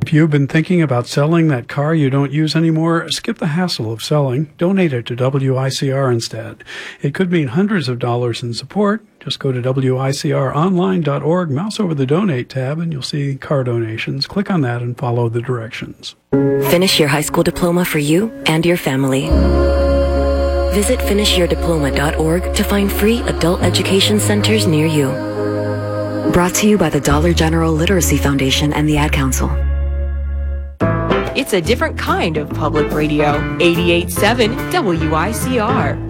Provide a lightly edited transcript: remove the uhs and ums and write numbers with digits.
If you've been thinking about selling that car you don't use anymore, skip the hassle of selling. Donate it to WICR instead. It could mean hundreds of dollars in support. Just go to WICRonline.org, mouse over the Donate tab, and you'll see car donations. Click on that and follow the directions. Finish your high school diploma for you and your family. Visit finishyourdiploma.org to find free adult education centers near you. Brought to you by the Dollar General Literacy Foundation and the Ad Council. It's a different kind of public radio. 88.7 WICR.